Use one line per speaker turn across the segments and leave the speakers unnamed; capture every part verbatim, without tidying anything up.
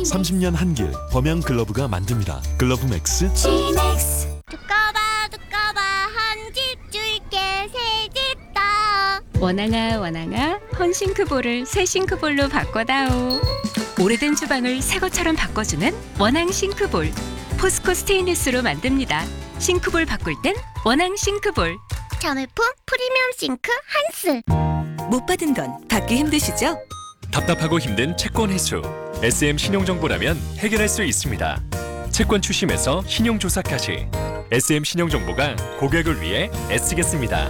삼십 년 한길 범양 글러브가 만듭니다. 글러브 맥스.
지맥스. 두꺼봐 두꺼봐 한 집 줄게 새 집 다.
원앙아 원앙아 헌싱크볼을 새 싱크볼로 바꿔다오. 오래된 주방을 새 것처럼 바꿔주는 원앙 싱크볼. 포스코 스테인리스로 만듭니다. 싱크볼 바꿀 땐 원앙 싱크볼.
자매품 프리미엄 싱크 한스.
못 받은 돈 받기 힘드시죠?
답답하고 힘든 채권 회수. 에스엠 신용정보라면 해결할 수 있습니다. 채권 추심에서 신용조사까지 에스엠 신용정보가 고객을 위해 애쓰겠습니다.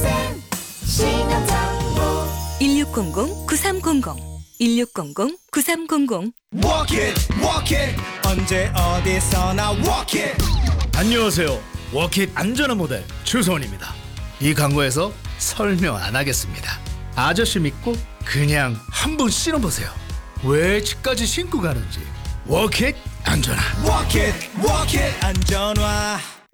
일육공공 구삼공공 일육공공 구삼공공.
Walk it, walk it. 언제 어디서나 walk it.
안녕하세요. 워킷 안전한 모델 추소원입니다. 이 광고에서 설명 안 하겠습니다. 아저씨 믿고 그냥 한번 신어보세요. 왜 집까지 신고 가는지. 워킷 안전한.
Walk it, walk it. 안전화.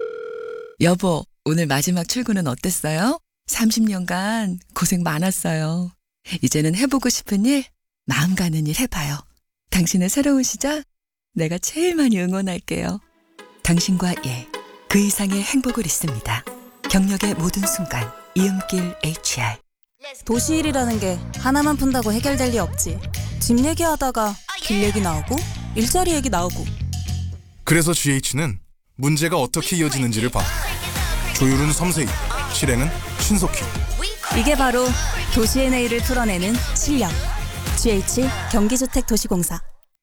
여보, 오늘 마지막 출근은 어땠어요? 삼십 년간 고생 많았어요. 이제는 해보고 싶은 일, 마음 가는 일 해봐요. 당신의 새로운 시작, 내가 제일 많이 응원할게요. 당신과 일, 그 이상의 행복을 있습니다. 경력의 모든 순간, 이음길 에이치알.
도시일이라는 게 하나만 푼다고 해결될 리 없지. 집 얘기하다가 길 얘기 나오고 일자리 얘기 나오고.
그래서 지에이치는 문제가 어떻게 이어지는지를 봐. 조율은 섬세히, 실행은 신속히.
이게 바로 도시 엔에이를 풀어내는 실력. 지에이치 경기주택도시공사.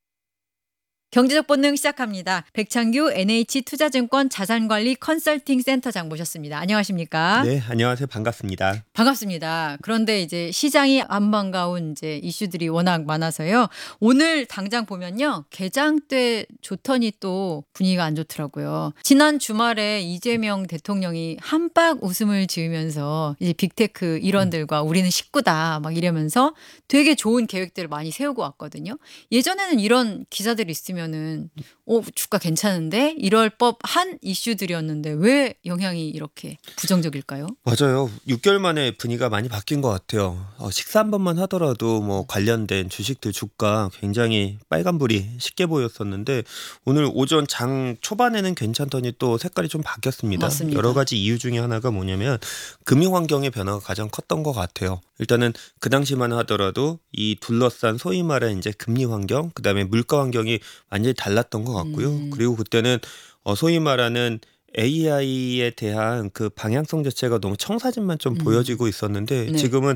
경제적 본능 시작합니다. 백창규 엔에이치투자증권 자산관리 컨설팅 센터장 모셨습니다. 안녕하십니까?
네, 안녕하세요. 반갑습니다.
반갑습니다. 그런데 이제 시장이 안 반가운 이제 이슈들이 워낙 많아서요. 오늘 당장 보면요. 개장 때 좋더니 또 분위기가 안 좋더라고요. 지난 주말에 이재명 대통령이 한박 웃음을 지으면서 이제 빅테크 일원들과 우리는 식구다 막 이러면서 되게 좋은 계획들을 많이 세우고 왔거든요. 예전에는 이런 기사들이 있으면 는 어, 주가 괜찮은데 이럴 법한 이슈들이었는데 왜 영향이 이렇게 부정적일까요?
맞아요. 육 개월 만에 분위기가 많이 바뀐 것 같아요. 어, 식사 한 번만 하더라도 뭐 관련된 주식들 주가 굉장히 빨간불이 쉽게 보였었는데 오늘 오전 장 초반에는 괜찮더니 또 색깔이 좀 바뀌었습니다.
맞습니다.
여러 가지 이유 중에 하나가 뭐냐면 금융 환경의 변화가 가장 컸던 것 같아요. 일단은 그 당시만 하더라도 이 둘러싼 소위 말해 이제 금리 환경, 그다음에 물가 환경이 완전히 달랐던 것 같고요.
음.
그리고 그때는 어, 소위 말하는 에이아이에 대한 그 방향성 자체가 너무 청사진만 좀
음.
보여지고 있었는데
네.
지금은